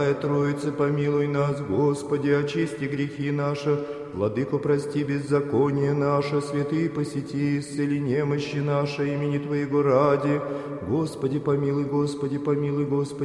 Троице, помилуй нас, Господи, очисти грехи наши, Владыко, прости беззаконие наше, святые посети, исцели немощи наши, имени Твоего ради. Господи, помилуй, Господи, помилуй, Господи.